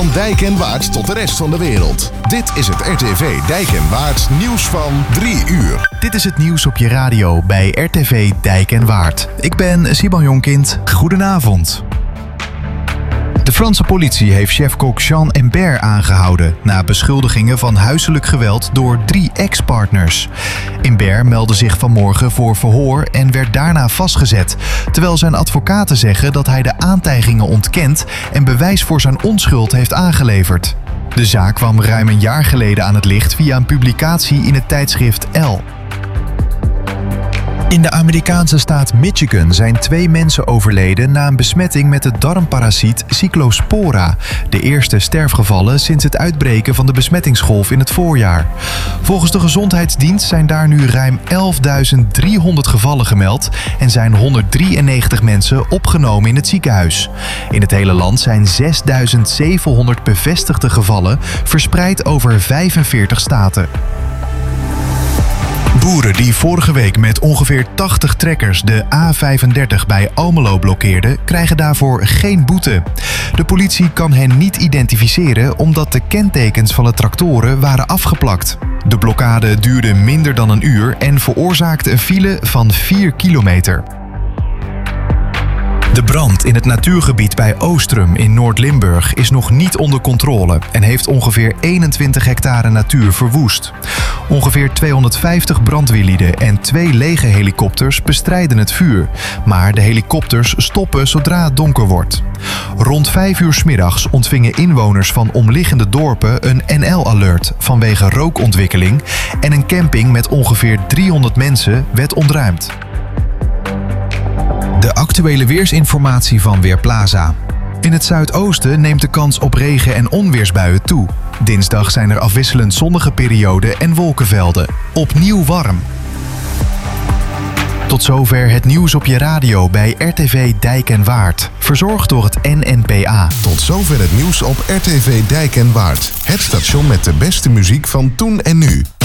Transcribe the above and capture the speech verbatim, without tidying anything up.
Van Dijk en Waard tot de rest van de wereld. Dit is het R T V Dijk en Waard nieuws van drie uur. Dit is het nieuws op je radio bij R T V Dijk en Waard. Ik ben Siban Jonkind. Goedenavond. De Franse politie heeft chefkok Jean Imbert aangehouden na beschuldigingen van huiselijk geweld door drie ex-partners. Imbert meldde zich vanmorgen voor verhoor en werd daarna vastgezet, terwijl zijn advocaten zeggen dat hij de aantijgingen ontkent en bewijs voor zijn onschuld heeft aangeleverd. De zaak kwam ruim een jaar geleden aan het licht via een publicatie in het tijdschrift Elle. In de Amerikaanse staat Michigan zijn twee mensen overleden na een besmetting met de darmparasiet Cyclospora, de eerste sterfgevallen sinds het uitbreken van de besmettingsgolf in het voorjaar. Volgens de Gezondheidsdienst zijn daar nu ruim elfduizend driehonderd gevallen gemeld en zijn honderddrieënnegentig mensen opgenomen in het ziekenhuis. In het hele land zijn zesduizend zevenhonderd bevestigde gevallen verspreid over vijfenveertig staten. Boeren die vorige week met ongeveer tachtig trekkers de A vijfendertig bij Almelo blokkeerden, krijgen daarvoor geen boete. De politie kan hen niet identificeren omdat de kentekens van de tractoren waren afgeplakt. De blokkade duurde minder dan een uur en veroorzaakte een file van vier kilometer. De brand in het natuurgebied bij Oostrum in Noord-Limburg is nog niet onder controle en heeft ongeveer eenentwintig hectare natuur verwoest. Ongeveer tweehonderdvijftig brandweerlieden en twee lege helikopters bestrijden het vuur, maar de helikopters stoppen zodra het donker wordt. Rond vijf uur 's middags ontvingen inwoners van omliggende dorpen een N L-alert vanwege rookontwikkeling en een camping met ongeveer driehonderd mensen werd ontruimd. De actuele weersinformatie van Weerplaza. In het zuidoosten neemt de kans op regen- en onweersbuien toe. Dinsdag zijn er afwisselend zonnige perioden en wolkenvelden. Opnieuw warm. Tot zover het nieuws op je radio bij R T V Dijk en Waard. Verzorgd door het N N P A. Tot zover het nieuws op R T V Dijk en Waard. Het station met de beste muziek van toen en nu.